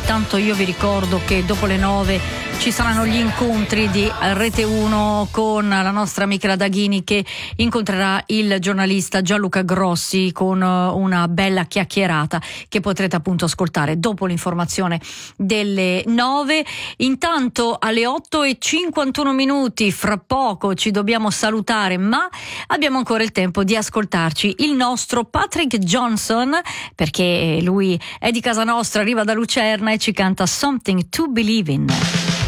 Intanto io vi ricordo che dopo le 9 ci saranno gli incontri di Rete 1 con la nostra Michela Daghini, che incontrerà il giornalista Gianluca Grossi con una bella chiacchierata che potrete appunto ascoltare dopo l'informazione delle 9. Intanto alle 8:51, fra poco ci dobbiamo salutare, ma abbiamo ancora il tempo di ascoltarci il nostro Patrick Johnson, perché lui è di casa nostra, arriva da Lucerna e ci canta Something to Believe in.